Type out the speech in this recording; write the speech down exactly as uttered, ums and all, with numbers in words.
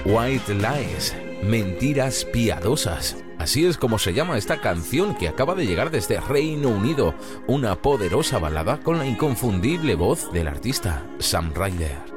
White Lies, Mentiras Piadosas. Así es como se llama esta canción que acaba de llegar desde Reino Unido, una poderosa balada con la inconfundible voz del artista Sam Ryder.